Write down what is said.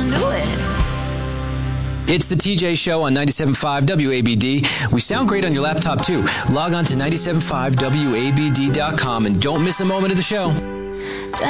can do it. It's the TJ Show on 97.5 WABD. We sound great on your laptop, too. Log on to 97.5WABD.com and don't miss a moment of the show.